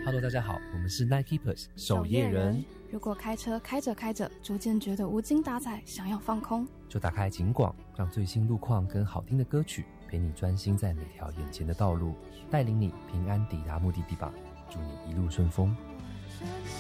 Hello， 大家好，我们是 Night Keepers 守夜人。 如果开车开着开着，逐渐觉得无精打采，想要放空， 就打开警广，让最新路况跟好听的歌曲陪你专心在每条眼前的道路，带领你平安抵达目的地吧。祝你一路顺风。